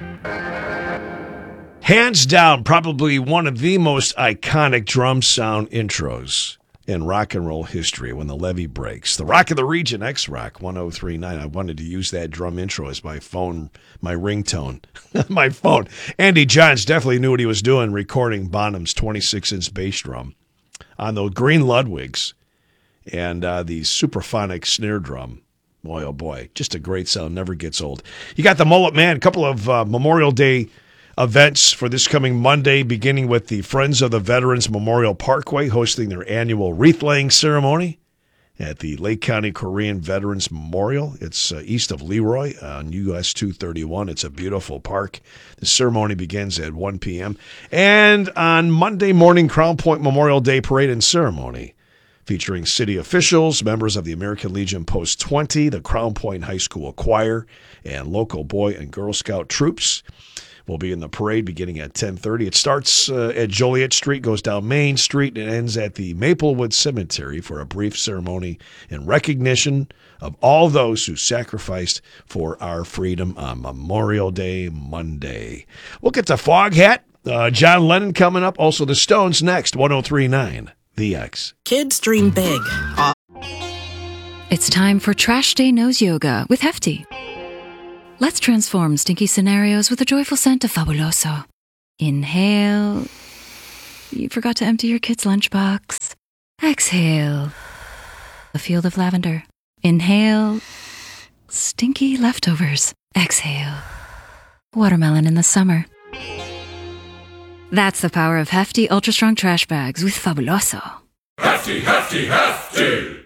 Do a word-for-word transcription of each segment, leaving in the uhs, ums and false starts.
Hands down, probably one of the most iconic drum sound intros in rock and roll history when the levee breaks. The Rock of the Region, X-Rock, one oh three point nine. I wanted to use that drum intro as my phone, my ringtone, my phone. Andy Johns definitely knew what he was doing recording Bonham's twenty-six inch bass drum on those green Ludwigs and uh, the Superphonic snare drum. Boy, oh boy, just a great sound, never gets old. You got the Mullet Man, a couple of uh, Memorial Day events for this coming Monday, beginning with the Friends of the Veterans Memorial Parkway hosting their annual wreath-laying ceremony at the Lake County Korean Veterans Memorial. It's uh, east of Leroy on U S two thirty-one. It's a beautiful park. The ceremony begins at one p.m. And on Monday morning, Crown Point Memorial Day Parade and Ceremony, featuring city officials, members of the American Legion Post twenty, the Crown Point High School Choir, and local Boy and Girl Scout troops. Will be in the parade beginning at ten thirty. It starts uh, at Joliet Street, goes down Main Street, and ends at the Maplewood Cemetery for a brief ceremony in recognition of all those who sacrificed for our freedom on Memorial Day Monday. We'll get to Foghat. Uh, John Lennon coming up. Also the Stones next. one oh three point nine The X. Kids dream big. Uh- it's time for Trash Day Nose Yoga with Hefty. Let's transform stinky scenarios with a joyful scent of Fabuloso. Inhale. You forgot to empty your kid's lunchbox. Exhale. A field of lavender. Inhale. Stinky leftovers. Exhale. Watermelon in the summer. That's the power of Hefty Ultra Strong Trash Bags with Fabuloso. Hefty, Hefty, Hefty!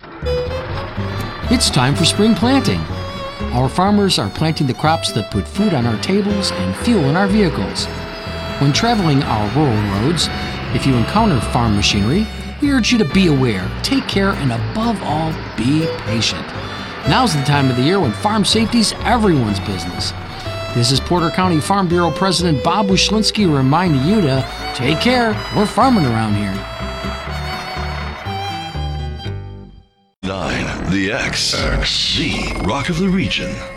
It's time for spring planting. Our farmers are planting the crops that put food on our tables and fuel in our vehicles. When traveling our rural roads, if you encounter farm machinery, we urge you to be aware, take care, and above all, be patient. Now's the time of the year when farm safety's everyone's business. This is Porter County Farm Bureau President Bob Wyszynski reminding you to take care. We're farming around here. nine The X, X, the Rock of the Region.